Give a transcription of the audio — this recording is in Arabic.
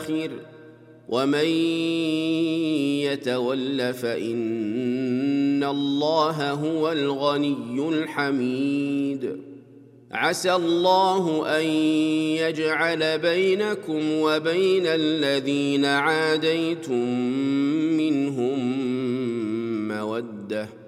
ومن يتول فإن الله هو الغني الحميد. عسى الله أن يجعل بينكم وبين الذين عاديتم منهم مودة